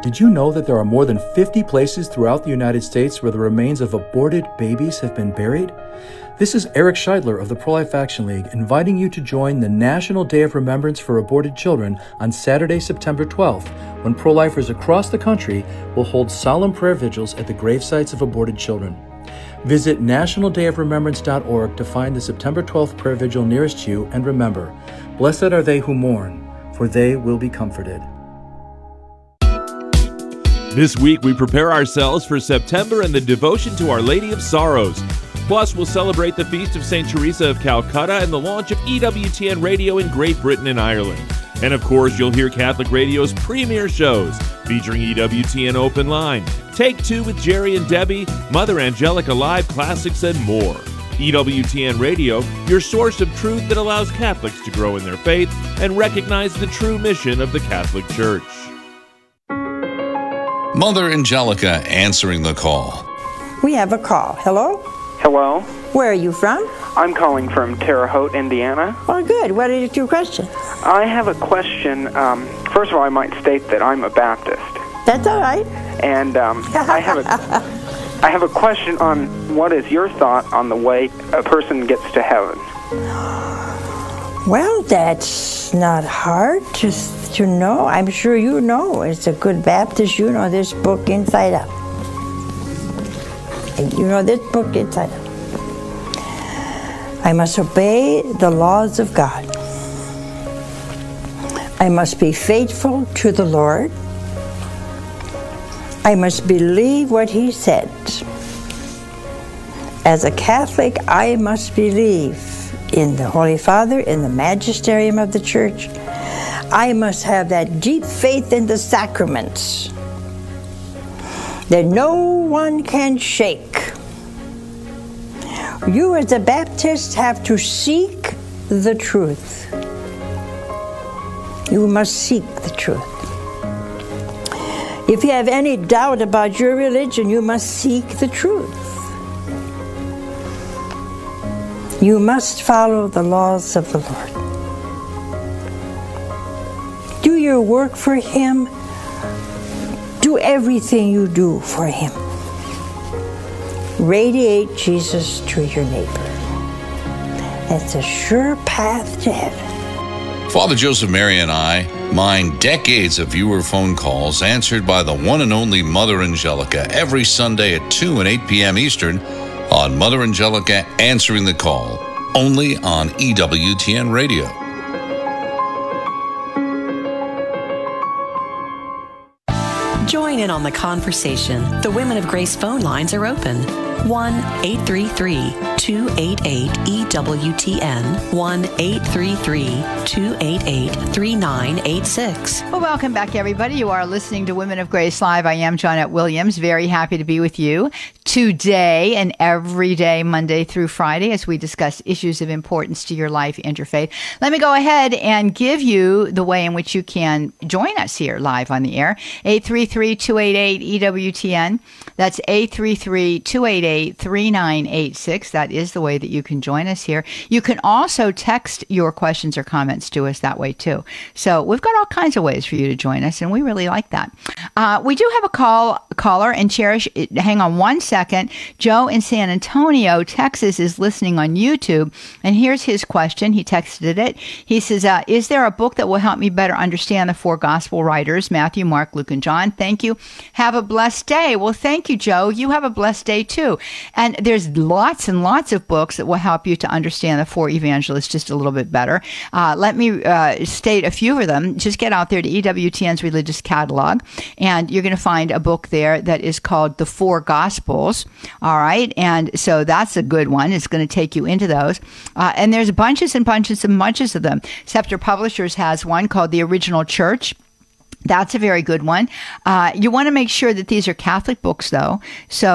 Did you know that there are more than 50 places throughout the United States where the remains of aborted babies have been buried? This is Eric Scheidler of the Pro-Life Action League inviting you to join the National Day of Remembrance for Aborted Children on Saturday, September 12th, when pro-lifers across the country will hold solemn prayer vigils at the gravesites of aborted children. Visit nationaldayofremembrance.org to find the September 12th prayer vigil nearest you, and remember, blessed are they who mourn, for they will be comforted. This week, we prepare ourselves for September and the devotion to Our Lady of Sorrows. Plus, we'll celebrate the Feast of St. Teresa of Calcutta and the launch of EWTN Radio in Great Britain and Ireland. And of course, you'll hear Catholic Radio's premier shows featuring EWTN Open Line, Take Two with Jerry and Debbie, Mother Angelica Live Classics, and more. EWTN Radio, your source of truth that allows Catholics to grow in their faith and recognize the true mission of the Catholic Church. Mother Angelica answering the call. We have a call. Hello? Hello. Where are you from? I'm calling from Terre Haute, Indiana. Oh, good. What is your question? I have a question. First of all, I might state that I'm a Baptist. That's all right. And I have a question on what is your thought on the way a person gets to heaven? Well, that's not hard to know. I'm sure you know. As a good Baptist, you know this book inside out. And you know this book inside out. I must obey the laws of God. I must be faithful to the Lord. I must believe what He said. As a Catholic, I must believe in the Holy Father, in the magisterium of the Church. I must have that deep faith in the sacraments that no one can shake. You as a Baptist have to seek the truth. You must seek the truth. If you have any doubt about your religion, you must seek the truth. You must follow the laws of the Lord. Do your work for Him. Do everything you do for Him. Radiate Jesus to your neighbor. That's a sure path to heaven. Father Joseph Mary and I mine decades of viewer phone calls answered by the one and only Mother Angelica every Sunday at 2 and 8 p.m. Eastern on Mother Angelica Answering the Call, only on EWTN Radio. Join in on the conversation. The Women of Grace phone lines are open. 1-833-288-EWTN. 1-833-288-3986. Well, welcome back, everybody. You are listening to Women of Grace Live. I am Johnnette Williams. Very happy to be with you today and every day, Monday through Friday, as we discuss issues of importance to your life and your faith. Let me go ahead and give you the way in which you can join us here live on the air. 833-288-EWTN. That's 833-288-3986. That is the way that you can join us here. You can also text your questions or comments to us that way, too. So we've got all kinds of ways for you to join us, and we really like that. We do have a caller, and Cherish, hang on one second. Joe in San Antonio, Texas, is listening on YouTube, and here's his question. He texted it. He says, is there a book that will help me better understand the four gospel writers, Matthew, Mark, Luke, and John? Thank you. Have a blessed day. Well, thank you, Joe. You have a blessed day, too. And there's lots and lots of books that will help you to understand the four evangelists just a little bit better. Let me state a few of them. Just get out there to EWTN's Religious Catalog, and you're going to find a book there that is called The Four Gospels. All right. And so that's a good one. It's going to take you into those. And there's bunches and bunches and bunches of them. Scepter Publishers has one called The Original Church. That's a very good one. You want to make sure that these are Catholic books, though. So